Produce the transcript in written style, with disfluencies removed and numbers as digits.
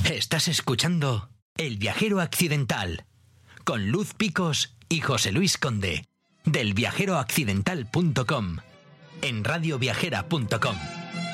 Estás escuchando El Viajero Accidental con Luz Picos y José Luis Conde del viajeroaccidental.com en radioviajera.com.